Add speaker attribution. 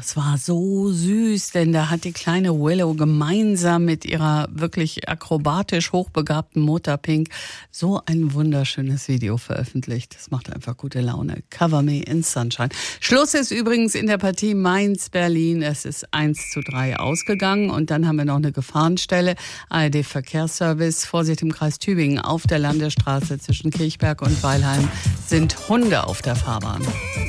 Speaker 1: das war so süß, denn da hat die kleine Willow gemeinsam mit ihrer wirklich akrobatisch hochbegabten Mutter Pink so ein wunderschönes Video veröffentlicht. Das macht einfach gute Laune. Cover Me in Sunshine. Schluss ist übrigens in der Partie Mainz-Berlin. Es ist 1:3 ausgegangen und dann haben wir noch eine Gefahrenstelle. ARD-Verkehrsservice, Vorsicht im Kreis Tübingen. Auf der Landesstraße zwischen Kirchberg und Weilheim sind Hunde auf der Fahrbahn.